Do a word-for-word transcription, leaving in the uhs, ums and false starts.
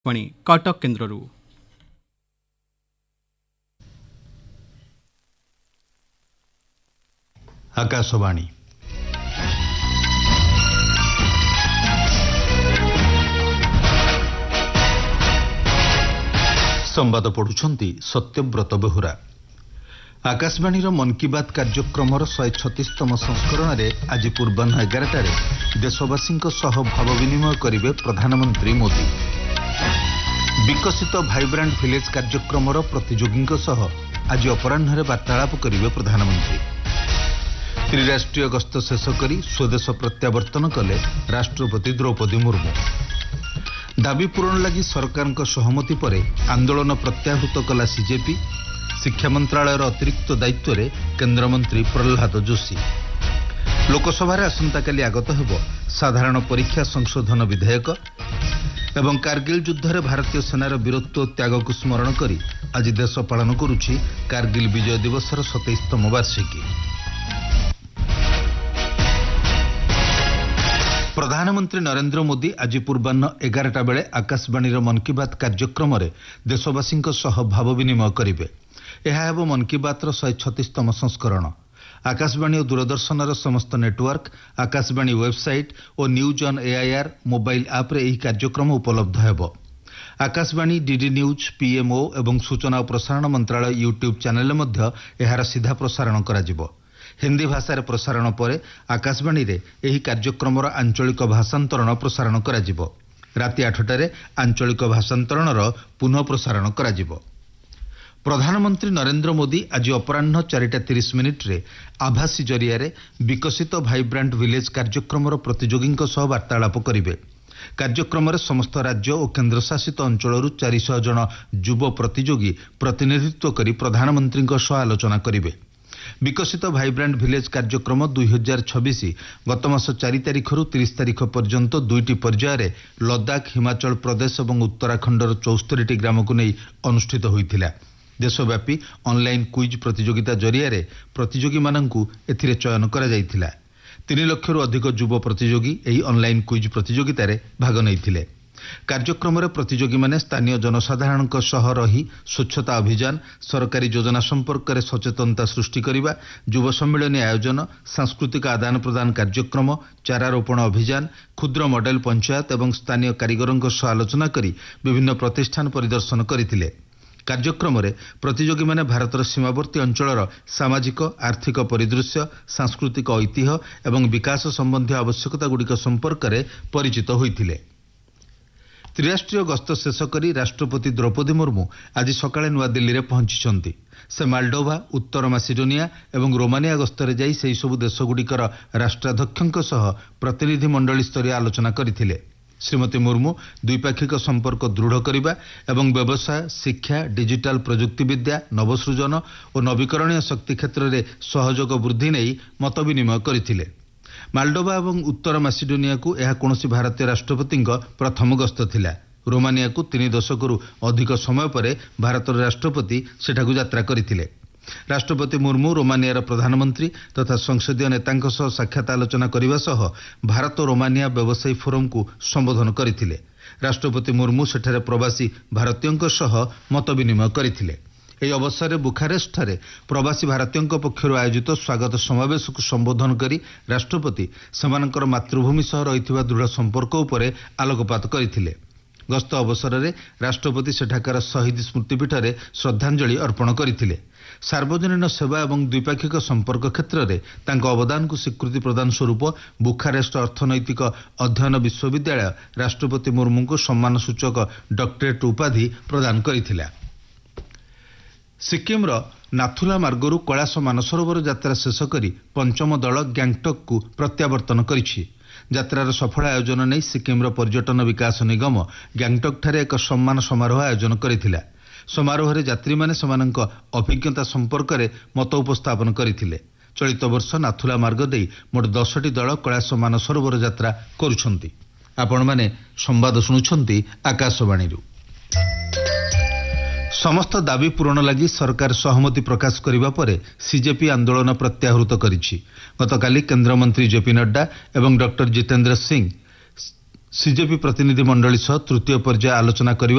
पणी कटक केन्द्ररू आकाशवाणी संवाद पढ़ुछंती सत्यव्रत बेहुरा। आकाशवाणी मन की बात कार्यक्रम शहे छत्तीसतम संस्करण में आज पूर्वाह्न एगारटार देशवासी भाव विनिमय करेंगे प्रधानमंत्री मोदी। विकसित भाइब्रांट विलेज कार्यक्रम प्रतियोगी आज अपराह्न वार्तालाप करेंगे प्रधानमंत्री। त्रिराष्ट्रीय गस्त शेष करी स्वदेश प्रत्यावर्तन कले राष्ट्रपति द्रौपदी मुर्मू। दाबी पूरण लगी सरकार सहमति पर आंदोलन प्रत्याहृत कला सीजेपी। शिक्षा मंत्रालय अतिरिक्त दायित्व में केन्द्रमंत्री प्रहलाद जोशी। लोकसभा आसंताकाली आगत हेब साधारण परीक्षा संशोधन विधेयक एवं कारगिल युद्ध में भारतीय सेनार वीरत्व त्याग को स्मरण करी आज देश पालन करुछि कारगिल विजय दिवसर सतैशतम वार्षिकी। प्रधानमंत्री नरेंद्र मोदी आज पूर्वाह्न एगारटा बेले आकाशवाणी मन की बात कार्यक्रम में देशवासी भाव विनिमय करेंगे। यह हेब मन की बात शहे छत्तीसतम संस्करण। आकाशवाणी और दूरदर्शन समस्त नेटवर्क, आकाशवाणी वेबसाइट और न्यूज ऑन एआईआर मोबाइल आप रे यह कार्यक्रम उपलब्ध हेब। आकाशवाणी, डीडी न्यूज, पीएमओ एवं सूचना और प्रसारण मंत्रालय यूट्यूब चैनल मध्य यार सीधा प्रसारण करा। हिंदी भाषा प्रसारण पर आकाशवाणी रे यही कार्यक्रम आंचलिक भाषांतरण प्रसारण करा। राति आठटार आंचलिक भाषांतरण पुनः प्रसारण करा। प्रधानमंत्री नरेंद्र मोदी आज अपराह्न चारिटा तीस मिनिट रे आभासी जरिया विकसित भाइब्रांट विलेज कार्यक्रम प्रतियोगी वार्तालाप करेंगे। कार्यक्रम समस्त राज्य और केन्द्रशासित अंचल चार सौ जन युव प्रतियोगी प्रतिनिधित्व कर प्रधानमंत्री आलोचना करेंगे। विकसित भाइब्रांट विलेज कार्यक्रम दुई हजार छब्बीस गत मास चार तारिख रु तीस तारिख पर्यंत दुईटी पर्यायर लद्दाख, हिमाचल प्रदेश और उत्तराखंडर चौस्तरी ग्राम को नहीं अनुष्ठित होता। देशव्यापी ऑनलाइन क्विज प्रतियोगिता जरिया प्रतियोगी मानू एथिरे चयन करा जायथिला। तीन लाख रु अधिक युव प्रतियोगी एही ऑनलाइन क्विज प्रतियोगिता भाग नहीं। कार्यक्रम प्रतियोगी माने स्थानीय जनसाधारण सह रही स्वच्छता अभियान, सरकारी योजना संपर्क में सचेतनता सृष्टि करने, युव सम्मेलन आयोजन, सांस्कृतिक आदान प्रदान कार्यक्रम, चारारोपण अभियान, क्षुद्र मॉडल पंचायत और स्थानीय कारीगरों सह आलोचना करी विभिन्न प्रतिष्ठान परिदर्शन करथिले। कार्यक्रम में प्रतियोगी माने भारतर सीमावर्ती अंचलर सामाजिक आर्थिक परिदृश्य, सांस्कृतिक ऐतिह्य एवं विकास संबंधी आवश्यकता गुड़िक संपर्क में परिचित होइथिले। त्रिराष्ट्रीय गस्त शेष करी राष्ट्रपति द्रौपदी मुर्मू आज सकाळे नुआ दिल्ली में पहुंची। से मालडोभा, उत्तर मासिडोनिया एवं रोमानिया गस्तरे जाई सेही सबु देशगुड़िकर राष्ट्राध्यक्षों सह प्रतिनिधि मंडली स्तरीय आलोचना करथिले। श्रीमती मुर्मू द्विपाक्षिक संपर्क दृढ़ करने एवं व्यवसाय, शिक्षा, डिजिटल प्रजुक्तिविद्या, नवसृजन और नवीकरणीय शक्ति क्षेत्र में सहयोग वृद्धि नहीं मत विनिमय करथिले। मालडोभा एवं उत्तर मासिडोनिया को यह कौनसी भारतीय राष्ट्रपति प्रथम गस्त थिला। रोमानिया को तीन दशकरू अधिक समय पर भारतर राष्ट्रपति सेठाकू यात्रा करथिले। राष्ट्रपति मुर्मू रोमानियार प्रधानमंत्री तथा संसदीय नेतांक सह साक्षात आलोचना करने सह भारत और रोमानिया व्यवसायी फोरम को संबोधन करथिले। राष्ट्रपति मुर्मू सेठारे प्रवासी भारतीयों सह मत विनिमय करथिले। यह अवसर में बुखारेस्ट ठारे प्रवासी भारतीयों पक्षर आयोजित स्वागत समावेश को संबोधन करी राष्ट्रपति सेमानकर मातृभूमि सह रहिथिबा दृढ़ संपर्क उपरे आलोकपात करथिले। गस्त अवसर में राष्ट्रपति सेठाकार शहीद स्मृतिपीठ में श्रद्धांजलि अर्पण करथिले। सार्वजनीन सेवा एवं द्विपाक्षिक संपर्क क्षेत्र में तांको अवदान को स्वीकृति प्रदान स्वरूप बुखारेस्ट अर्थनैतिक अध्ययन विश्वविद्यालय राष्ट्रपति मुर्मू को सम्मान सूचक डॉक्टरेट उपाधि प्रदान करथिला। सिक्किम नाथुला मार्गरू कैलाश मानसरोवर यात्रा शेष करी पंचम दल गैंगटक को प्रत्यावर्तन करिछि। यात्रार सफल आयोजन नहीं सिक्किम पर्यटन विकास निगम गैंगटक ठारे एक सम्मान समारोह आयोजन करथिला। समारोह में यात्री माने समानक अभिज्ञता संपर्क में मत उपस्थापन करथिले। चलित वर्ष नाथुला मार्ग दे मोट दसटी दल कैलाश मानसरोवर यात्रा करुछंती। आपण माने संवाद शुणुछंती आकाशवाणी। समस्त दाबी पूरण लगी सरकार सहमति प्रकाश करिबा परे सीजेपी आंदोलन प्रत्याहृत करिछि। गतकाली केन्द्रमंत्री जेपी नड्डा एवं डॉक्टर जितेंद्र सिंह सीजेपी प्रतिनिधि मंडली सह तृतीय पर्याय आलोचना करने